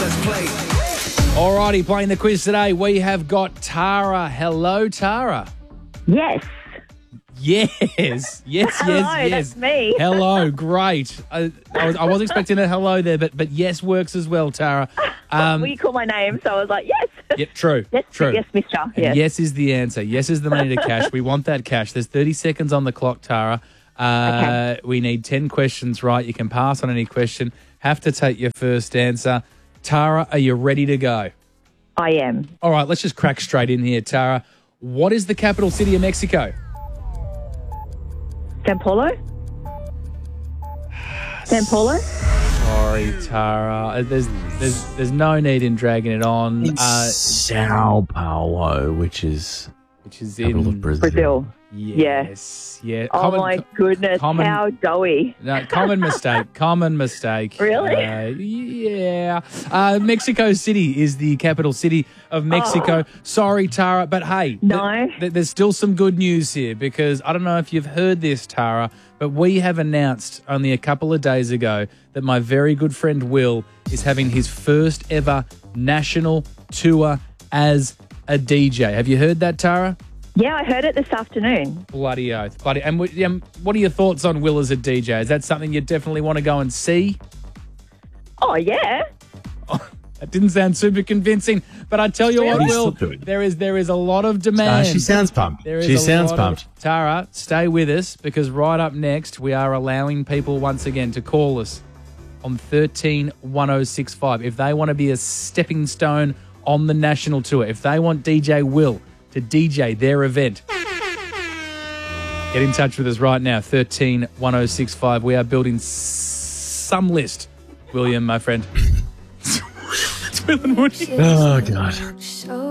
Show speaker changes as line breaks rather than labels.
Alrighty, playing the quiz today, we have got Tara. Hello, Tara.
Yes.
Yes.
Hello, that's me.
Hello, great. I was expecting a hello there, but yes works as well, Tara.
Well, you call my name, so I was like, yes.
Yeah, true.
Yes,
true.
Yes, mister.
And
Yes.
yes is the answer. Yes is the money to cash. We want that cash. There's 30 seconds on the clock, Tara.
Okay.
We need 10 questions right. You can pass on any question. Have to take your first answer. Tara, are you ready to go?
I am.
All right, let's just crack straight in here, Tara. What is the capital city of Mexico?
San Paulo? San Paulo?
Sorry, Tara. There's no need in dragging it on.
Sao Paulo, which is capital
in
of
Brazil.
Yes. Yeah.
Oh, my goodness. How doughy.
No, common mistake. Common mistake.
Really?
Yeah. Mexico City is the capital city of Mexico. Sorry, Tara, but hey,
No.
there's still some good news here because I don't know if you've heard this, Tara, but we have announced only a couple of days ago that my very good friend Will is having his first ever national tour as a DJ. Have you heard that, Tara?
Yeah, I heard it this afternoon.
Bloody oath. And what are your thoughts on Will as a DJ? Is that something you definitely want to go and see?
Oh, yeah.
That didn't sound super convincing, but I tell you what, Will, there is a lot of demand.
She sounds pumped. She sounds pumped.
Tara, stay with us because right up next we are allowing people once again to call us on 131065 if they want to be a stepping stone on the national tour. If they want DJ Will to DJ their event, get in touch with us right now, 131065. We are building some list, William, my friend. It's Will and Woody.
Oh, God.